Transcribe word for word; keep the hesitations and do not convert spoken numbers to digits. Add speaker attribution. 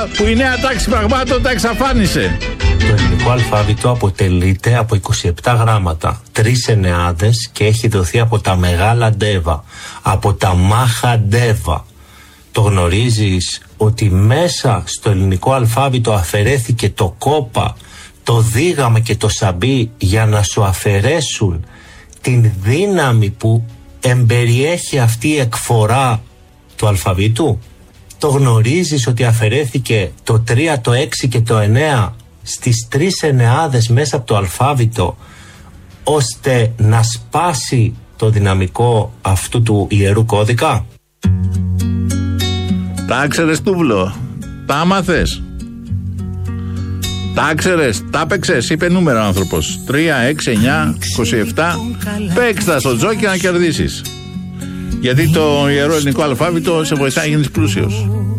Speaker 1: που η νέα τάξη πραγμάτων τα εξαφάνισε.
Speaker 2: Το ελληνικό αλφάβητο αποτελείται από είκοσι επτά γράμματα, τρεις εννεάδες και έχει δοθεί από τα μεγάλα ντέβα, από τα μάχα ντέβα. Το γνωρίζεις ότι μέσα στο ελληνικό αλφάβητο αφαιρέθηκε το κόπα, το δίγαμα και το σαμπί για να σου αφαιρέσουν την δύναμη που εμπεριέχει αυτή η εκφορά του αλφαβήτου. Το γνωρίζεις ότι αφαιρέθηκε το τρία, το έξι και το εννέα στις τρεις εννεάδες μέσα από το αλφάβητο, ώστε να σπάσει το δυναμικό αυτού του ιερού κώδικα.
Speaker 1: Τα ξέρεις, Τούβλο? Τα άμαθες? Τα ξέρεις, τα παίξες? Είπε νούμερο ο άνθρωπος. τρία, έξι, εννιά, είκοσι επτά. Παίξτα στο τζόκι να κερδίσεις. Γιατί το ιερό ελληνικό αλφάβητο σε βοηθάει να γίνεις πλούσιος.